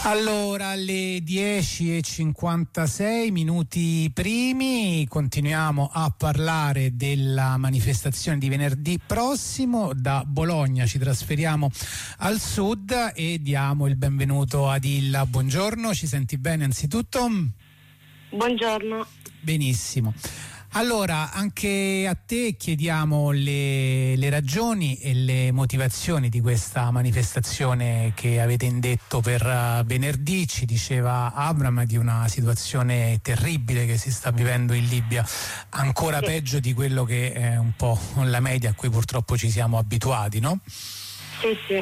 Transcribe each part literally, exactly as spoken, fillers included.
Allora, alle dieci e cinquantasei minuti primi continuiamo a parlare della manifestazione di venerdì prossimo. Da Bologna ci trasferiamo al sud e diamo il benvenuto ad Illa. Buongiorno, ci senti bene anzitutto? Buongiorno. Benissimo. Allora, anche a te chiediamo le, le ragioni e le motivazioni di questa manifestazione che avete indetto per uh, venerdì. Ci diceva Abram di una situazione terribile che si sta vivendo in Libia, ancora sì. peggio di quello che è un po' la media a cui purtroppo ci siamo abituati, no? Sì, sì.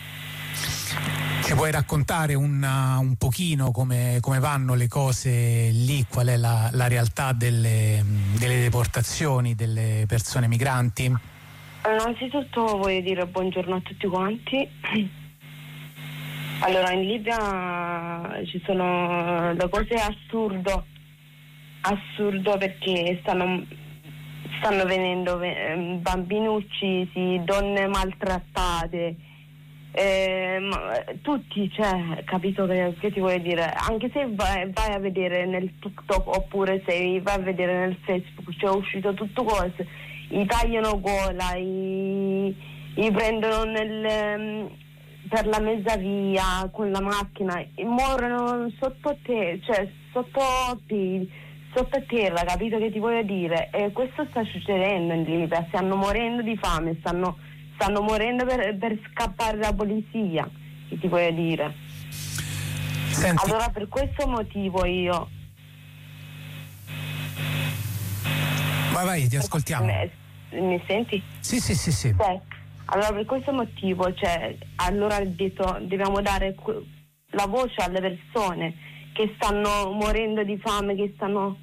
Ci puoi raccontare un, un pochino come, come vanno le cose lì, qual è la, la realtà delle, delle deportazioni delle persone migranti? Innanzitutto voglio dire buongiorno a tutti quanti. Allora, in Libia ci sono le cose assurdo, assurdo perché stanno, stanno venendo bambini uccisi, donne maltrattate. Eh, tutti, cioè, capito che, che ti voglio dire? Anche se vai, vai a vedere nel TikTok oppure se vai a vedere nel Facebook, c'è uscito tutto cose, i tagliano gola, i, i prendono nel, per la mezza via con la macchina, e muoiono sotto te, cioè sotto te, sotto terra, capito che ti voglio dire? E questo sta succedendo in Libia, stanno morendo di fame, stanno stanno morendo per, per scappare dalla polizia, che ti voglio dire. Senti. Allora per questo motivo io vai vai ti ascoltiamo. Mi, mi senti? Sì sì sì sì. Beh, allora per questo motivo, cioè, allora ho detto dobbiamo dare la voce alle persone che stanno morendo di fame, che stanno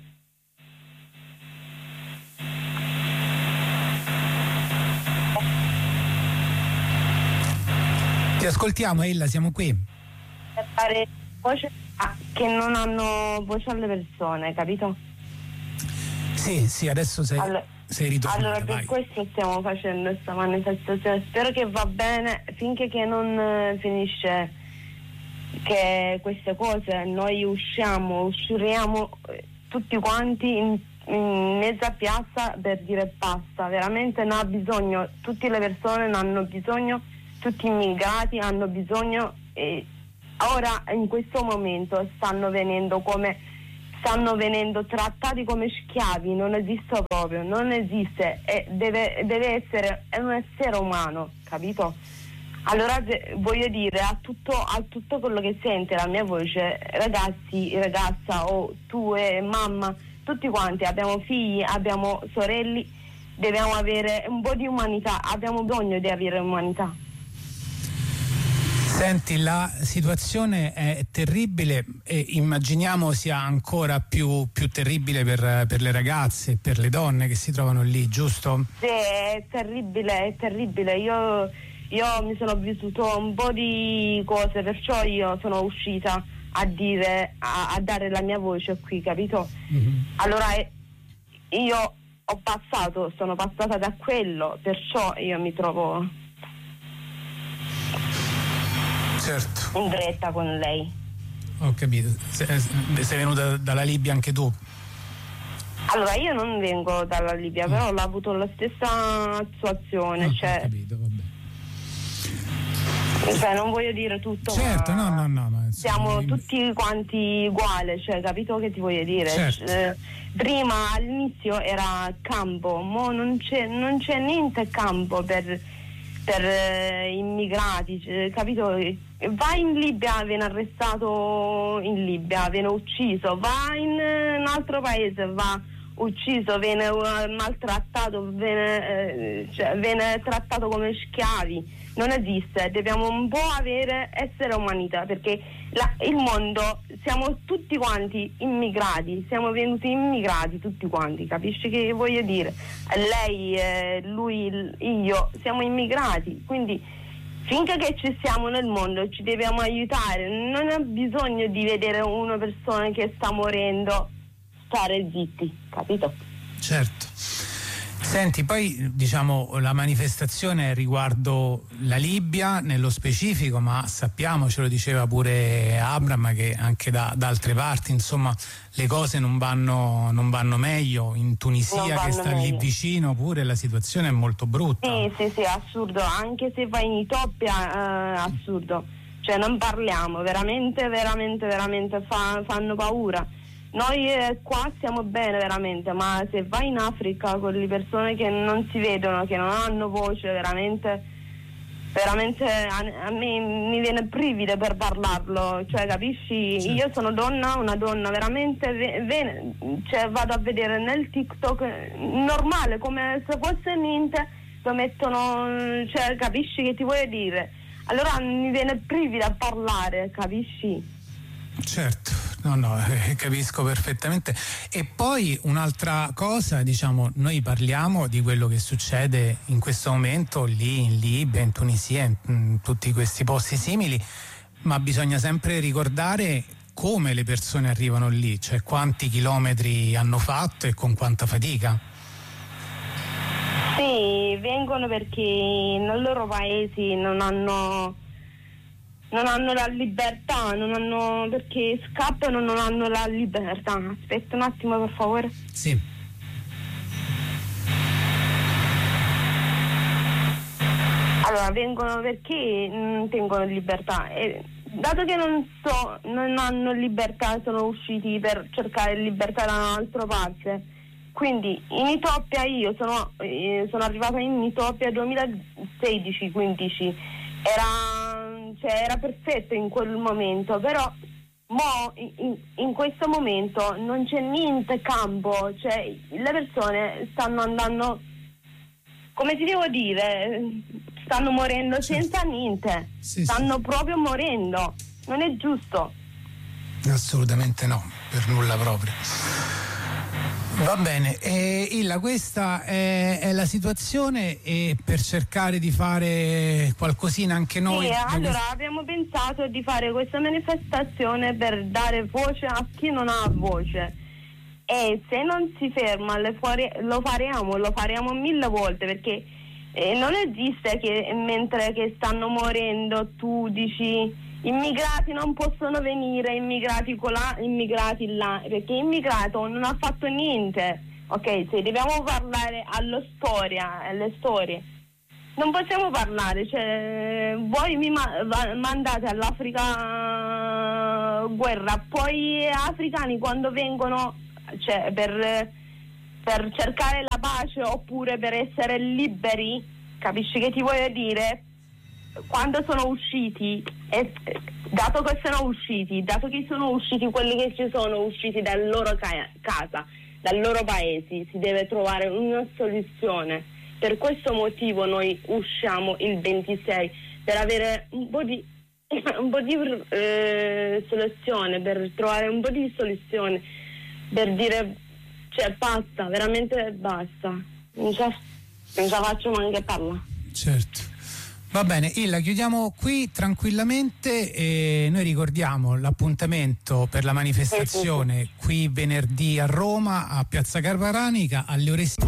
Ti ascoltiamo, Ella, siamo qui. Per fare voce ah, che non hanno voce alle persone, capito? Sì, sì, adesso sei, allora, sei ritornata. Allora per vai. questo stiamo facendo questa manifestazione. Spero che va bene finché che non eh, finisce che queste cose noi usciamo, usciremo eh, tutti quanti in, in mezza piazza per dire basta. Veramente ne ha bisogno, tutte le persone ne hanno bisogno. Tutti i immigrati hanno bisogno e ora in questo momento stanno venendo come stanno venendo trattati come schiavi, non esiste proprio, non esiste, e deve, deve essere è un essere umano, capito? Allora voglio dire a tutto, a tutto quello che sente la mia voce, ragazzi, ragazza o tu e mamma, tutti quanti abbiamo figli, abbiamo sorelli, dobbiamo avere un po' di umanità, abbiamo bisogno di avere umanità. Senti, la situazione è terribile e immaginiamo sia ancora più, più terribile per, per le ragazze, per le donne che si trovano lì, giusto? Sì, è terribile, è terribile. Io, io mi sono vissuto un po' di cose, perciò io sono uscita a dire, a, a dare la mia voce qui, capito? Mm-hmm. Allora io ho passato, sono passata da quello, perciò io mi trovo certo in diretta con lei. Ho capito. Sei, sei venuta dalla Libia anche tu? Allora io non vengo dalla Libia, oh. però ho avuto la stessa situazione, oh, cioè, ho capito, vabbè. Cioè non voglio dire tutto, certo, ma no, no, no, ma siamo in... tutti quanti uguali, cioè, capito che ti voglio dire? Certo. Eh, prima all'inizio era campo, mo non c'è, non c'è niente campo per, per eh, immigrati, cioè, capito? Vai in Libia, viene arrestato in Libia, viene ucciso, va in un altro paese, va ucciso, viene maltrattato, viene, eh, cioè, viene trattato come schiavi. Non esiste, dobbiamo un po' avere essere umanità, perché la, il mondo siamo tutti quanti immigrati, siamo venuti immigrati tutti quanti, capisci che voglio dire? Lei, eh, lui, io, siamo immigrati, quindi finché che ci siamo nel mondo ci dobbiamo aiutare, non ha bisogno di vedere una persona che sta morendo stare zitti, capito? Certo. Senti, poi diciamo la manifestazione riguardo la Libia nello specifico, ma sappiamo, ce lo diceva pure Abram, che anche da, da altre parti insomma le cose non vanno, non vanno meglio. In Tunisia, che sta meglio lì vicino, pure la situazione è molto brutta. Sì, sì, sì, assurdo. Anche se vai in Etiopia, eh, assurdo. Cioè non parliamo, veramente, veramente, veramente fa, fanno paura. Noi eh, qua stiamo bene veramente, ma se vai in Africa con le persone che non si vedono, che non hanno voce, veramente, veramente a, a me mi viene brivide per parlarlo, cioè capisci? Certo. Io sono donna, una donna veramente, ve, cioè vado a vedere nel TikTok normale, come se fosse niente, lo mettono, cioè capisci che ti voglio dire? Allora mi viene brivide a parlare, capisci? Certo, no, no, eh, capisco perfettamente. E poi un'altra cosa, diciamo, noi parliamo di quello che succede in questo momento lì in Libia, in Tunisia, in, in tutti questi posti simili, ma bisogna sempre ricordare come le persone arrivano lì, cioè quanti chilometri hanno fatto e con quanta fatica. Sì, vengono perché nei loro paesi non hanno non hanno la libertà, non hanno, perché scappano, non hanno la libertà. Aspetta un attimo per favore. Sì. Allora, vengono perché non tengono libertà. E, dato che non so, non hanno libertà, sono usciti per cercare libertà da un'altra parte. Quindi in Etiopia io sono, eh, sono arrivata in Etiopia duemilasedici quindici, era, cioè, era perfetto in quel momento, però mo in, in questo momento non c'è niente campo, cioè le persone stanno andando, come ti devo dire, stanno morendo senza niente, sì, stanno sì. proprio morendo, non è giusto. Assolutamente no, per nulla proprio. Va bene, eh, Illa, questa è, è la situazione, e per cercare di fare qualcosina anche noi... Sì, allora quest... abbiamo pensato di fare questa manifestazione per dare voce a chi non ha voce, e se non si ferma le fuori, lo faremo, lo faremo mille volte, perché eh, non esiste che mentre che stanno morendo tu dici... Immigrati non possono venire, immigrati là, immigrati là, perché immigrato non ha fatto niente. Ok, se dobbiamo parlare alla storia, alle storie, non possiamo parlare, cioè voi mi ma- mandate all'Africa guerra, poi africani quando vengono, cioè per, per cercare la pace oppure per essere liberi, capisci che ti voglio dire? Quando sono usciti, e dato che sono usciti, dato che sono usciti quelli che ci sono usciti dal loro ca- casa, dal loro paese, si deve trovare una soluzione. Per questo motivo noi usciamo il ventisei, per avere un po' di un po' di eh, soluzione, per trovare un po' di soluzione, per dire, cioè basta, veramente basta, non ce la faccio neanche parlare. Certo. Va bene, Illa, chiudiamo qui tranquillamente e noi ricordiamo l'appuntamento per la manifestazione qui venerdì a Roma, a Piazza Capranica alle ore